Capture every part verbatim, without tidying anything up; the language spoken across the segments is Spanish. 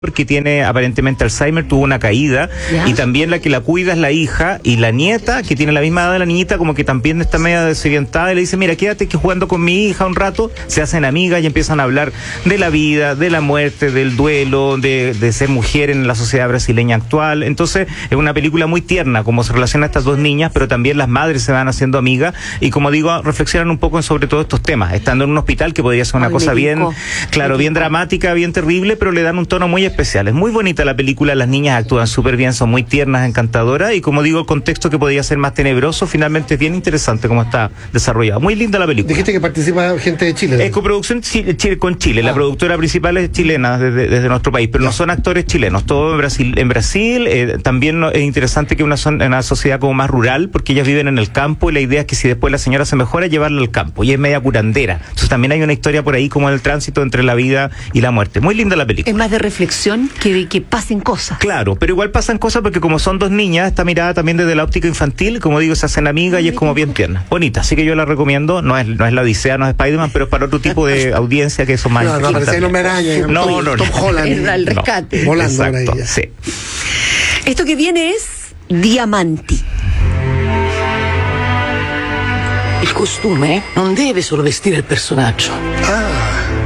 que tiene aparentemente Alzheimer, tuvo una caída, ¿ya? Y también la que la cuida es la hija, y la nieta, que tiene la misma edad de la niñita, como que también está media desorientada, y le dice, mira, quédate que jugando con mi hija un rato. Se hacen amigas y empiezan a hablar de la vida, de la muerte, del duelo, de, de ser mujer en la sociedad brasileña actual. Entonces es una película muy tierna, como se relaciona a estas dos niñas, pero también las madres se van haciendo amigas, y como digo, reflexionan un poco sobre todos estos temas, estando en un hospital que podría ser una Ay, cosa bien, claro, bien dramática, bien terrible, pero le dan un tono muy especial. Es muy bonita la película, las niñas actúan súper bien, son muy tiernas, encantadoras, y como digo, el contexto que podría ser más tenebroso, finalmente es bien interesante como está desarrollado. Muy linda la película. Dijiste que participa gente de Chile, ¿no? Es coproducción Chile, Chile con Chile, ah. La productora principal es chilena desde, desde nuestro país, pero ya. No son actores chilenos, todo en Brasil. En Brasil eh, también no, es interesante que una, son, una sociedad como más rural, porque ellas viven en el campo, y la idea es que si después la señora se mejora, llevarla al campo, y es media curandera. Entonces también hay una historia por ahí como el tránsito entre la vida y la muerte. Muy linda la película. Es más de reflexión que, que pasen cosas. Claro, pero igual pasan cosas porque como son dos niñas, está mirada también desde la óptica infantil, como digo, se hacen amigas y es como bien tierna. Bonita, así que yo la recomiendo. No es, no es la Odisea, no es Spider-Man, pero es para otro tipo de audiencia que son más. No, no aparece el Hombre Araña. No, no, no. Tom Holland. El, el rescate. No, volando. Exacto, sí. Esto que viene es Diamanti. Il costume non deve solo vestire il personaggio. Ah.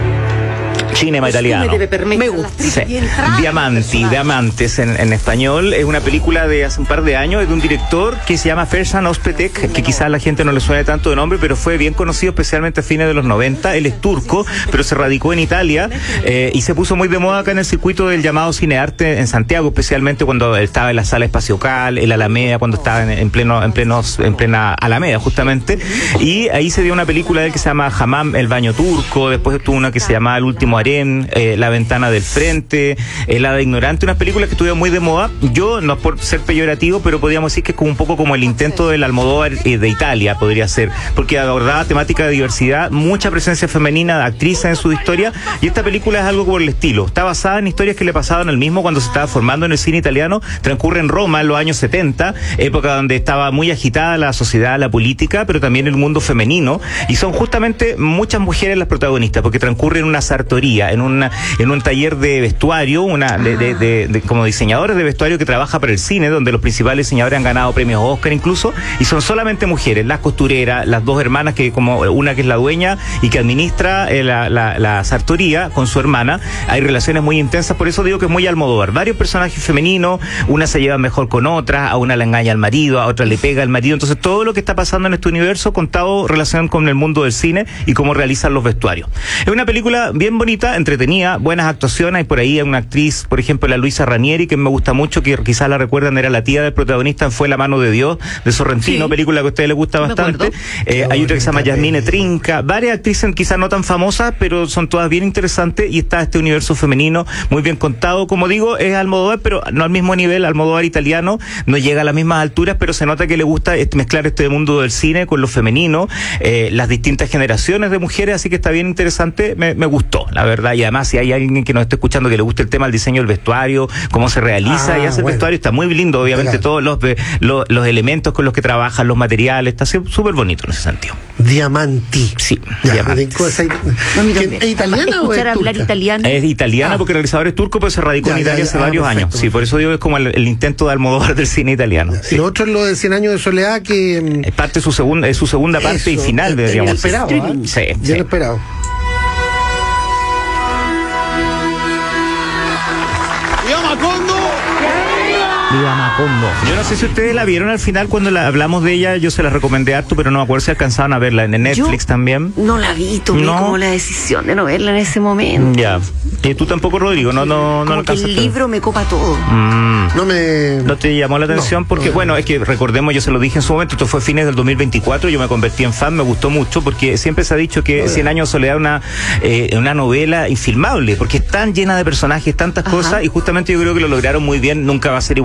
Cinema italiano. Me gusta. Sí. Diamanti, Diamantes en, en español. Es una película de hace un par de años, es de un director que se llama Ferzan Özpetek, que quizás a la gente no le suene tanto de nombre, pero fue bien conocido especialmente a fines de los noventa. Él es turco, pero se radicó en Italia eh, y se puso muy de moda acá en el circuito del llamado cinearte en Santiago, especialmente cuando estaba en la sala Espaciocal, el Alameda, cuando estaba en, en pleno, en plenos, en plena Alameda justamente. Y ahí se dio una película de él que se llama Hamam, el baño turco. Después tuvo una que se llama El último Eh, La ventana del frente, El hada ignorante, unas películas que estuvieron muy de moda. Yo, no por ser peyorativo, pero podríamos decir que es como un poco como el intento del Almodóvar eh, de Italia, podría ser, porque abordaba temática de diversidad, mucha presencia femenina de actrices en su historia, y esta película es algo por el estilo. Está basada en historias que le pasaban al mismo cuando se estaba formando en el cine italiano. Transcurre en Roma en los años setenta, época donde estaba muy agitada la sociedad, la política, pero también el mundo femenino, y son justamente muchas mujeres las protagonistas, porque transcurre en una sartoría, en una en un taller de vestuario, una de, de, de, de como diseñadores de vestuario que trabaja para el cine, donde los principales diseñadores han ganado premios Oscar incluso, y son solamente mujeres, las costureras, las dos hermanas, que como una que es la dueña y que administra eh, la, la, la sartoría con su hermana. Hay relaciones muy intensas, por eso digo que es muy Almodóvar. Varios personajes femeninos, una se lleva mejor con otra, a una la engaña al marido, a otra le pega al marido. Entonces todo lo que está pasando en este universo contado relación con el mundo del cine y cómo realizan los vestuarios. Es una película bien bonita, entretenida, buenas actuaciones. Hay por ahí una actriz, por ejemplo, la Luisa Ranieri, que me gusta mucho, que quizás la recuerdan, era la tía del protagonista en Fue la mano de Dios, de Sorrentino, sí, película que a ustedes les gusta bastante. Eh, hay otra que se llama Yasmine Trinca, varias actrices quizás no tan famosas, pero son todas bien interesantes, y está este universo femenino muy bien contado. Como digo, es Almodóvar, pero no al mismo nivel. Almodóvar italiano no llega a las mismas alturas, pero se nota que le gusta mezclar este mundo del cine con lo femenino, eh, las distintas generaciones de mujeres, así que está bien interesante. Me, me gustó, la verdad. Y además, si hay alguien que nos esté escuchando que le guste el tema del diseño del vestuario, cómo se realiza ah, y hace bueno. el vestuario, está muy lindo, obviamente, claro. todos los, los los elementos con los que trabajan, los materiales, está súper bonito en ese sentido. Diamanti. Sí, ya, Diamanti. ¿Es, ¿Es italiana o es hablar italiano? Es italiana ah. porque el realizador es turco, pero se radicó ya, en Italia ya, ya, hace ah, varios perfecto, años. Perfecto. Sí, por eso digo que es como el, el intento de Almodóvar del cine italiano. Sí. Lo otro es lo de Cien años de soledad, que es parte de su segunda, es su segunda eso, parte y final, bien digamos. Esperado, ¿eh? Sí, bien sí. esperado. Viva Macondo. Yo no sé si ustedes la vieron al final cuando la hablamos de ella, yo se la recomendé harto, pero no me acuerdo si alcanzaron a verla en Netflix yo también. No la vi, tomé ¿No? como la decisión de no verla en ese momento. Ya. Y tú tampoco, Rodrigo, no no no lo alcanzaste. El libro me copa todo. Mm. No me no te llamó la atención no, porque no. bueno, es que recordemos, yo se lo dije en su momento, esto fue fines del dos mil veinticuatro, yo me convertí en fan, me gustó mucho porque siempre se ha dicho que Cien años de soledad es una eh, una novela infilmable, porque es tan llena de personajes, tantas Ajá. cosas, y justamente yo creo que lo lograron muy bien. Nunca va a ser igual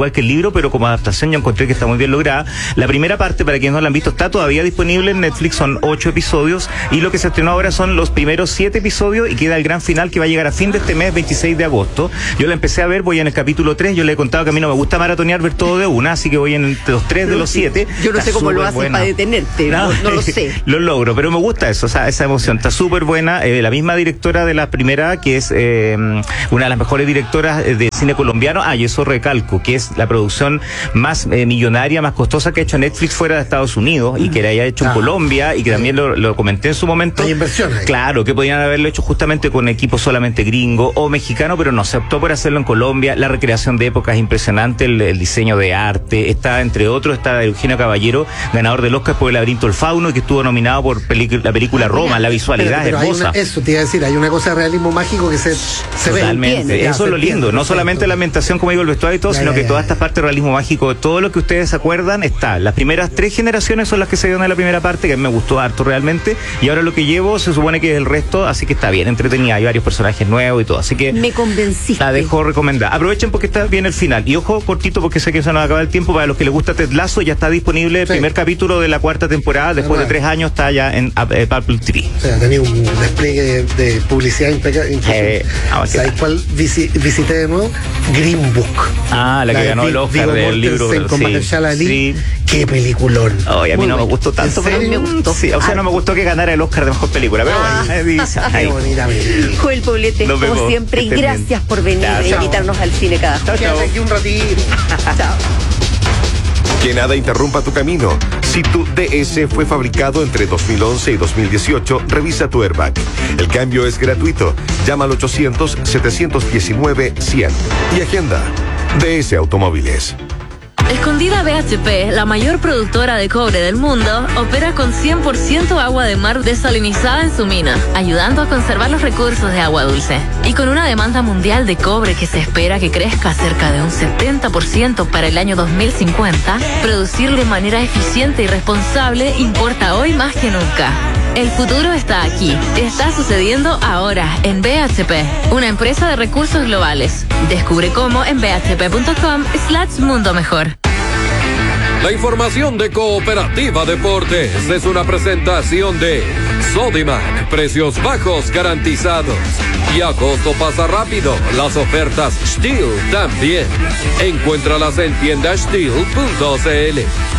igual que el libro, pero como adaptación yo encontré que está muy bien lograda. La primera parte, para quienes no la han visto, está todavía disponible en Netflix, son ocho episodios, y lo que se estrenó ahora son los primeros siete episodios, y queda el gran final que va a llegar a fin de este mes, veintiséis de agosto. Yo la empecé a ver, voy en el capítulo tres, yo le he contado que a mí no me gusta maratonear, ver todo de una, así que voy en los tres de los siete. Yo no sé cómo lo haces para detenerte, no, no lo sé. Lo logro, pero me gusta eso, o sea, esa emoción, está súper buena. Eh, la misma directora de la primera, que es eh, una de las mejores directoras de cine colombiano, ah, y eso recalco, que es la producción más eh, millonaria, más costosa que ha hecho Netflix fuera de Estados Unidos, mm. y que la haya hecho ah. en Colombia, y que también lo, lo comenté en su momento. Hay inversión ahí. Claro, que podrían haberlo hecho justamente con equipos solamente gringo o mexicano, pero no, se optó por hacerlo en Colombia. La recreación de época es impresionante, el, el diseño de arte, está entre otros, está Eugenio Caballero, ganador del Oscar por El laberinto del fauno, que estuvo nominado por pelic- la película Roma, la visualidad pero, pero hermosa. Una, eso te iba a decir, hay una cosa de realismo mágico que se, se ve. Totalmente, eso es lo lindo, no perfecto. Solamente la ambientación, como digo, el vestuario y todo, ya, sino ya, que ya, toda ya. esta parte de realismo mágico, todo lo que ustedes se acuerdan está. Las primeras tres generaciones son las que se dieron en la primera parte, que a mí me gustó harto realmente, y ahora lo que llevo se supone que es el resto, así que está bien entretenida, hay varios personajes nuevos y todo, así que me convenciste. La dejo recomendada. Aprovechen porque está bien el final, y ojo, cortito, porque sé que se nos acaba el tiempo, para los que les gusta Ted Lasso, ya está disponible el sí. primer capítulo de la cuarta temporada, después ah, de tres años está ya en eh, Apple T V. O sea, tenía un despliegue de, de publicidad impecable. Eh, ¿Sabes cuál visi- visité de nuevo? Green Book. Ah, la, la que ganó el Oscar del libro. Con sí, Mahershala Ali. Sí. Qué peliculón. Oye, a mí Muy no bueno. me gustó tanto, pero me gustó. Sí, o sea, no me gustó que ganara el Oscar de mejor película, pero ah. bueno, dice, qué bonita película. Joel Poblete, como vemos, siempre, y gracias bien. por venir e invitarnos al cine cada chao. Quédate aquí un ratito. Chao. Que nada interrumpa tu camino. Si tu D S fue fabricado entre dos mil once y dos mil dieciocho, revisa tu airbag. El cambio es gratuito. Llama al ochocientos, setecientos diecinueve, cien y agenda. D S Automóviles. Escondida B H P, la mayor productora de cobre del mundo, opera con cien por ciento agua de mar desalinizada en su mina, ayudando a conservar los recursos de agua dulce. Y con una demanda mundial de cobre que se espera que crezca cerca de un setenta por ciento para el año dos mil cincuenta, producir de manera eficiente y responsable importa hoy más que nunca. El futuro está aquí. Está sucediendo ahora en B H P, una empresa de recursos globales. Descubre cómo en b h p punto com slash mundo mejor. La información de Cooperativa Deportes es una presentación de Sodimac, precios bajos garantizados. Y agosto pasa rápido, las ofertas Steel también. Encuéntralas en tienda steel punto c l.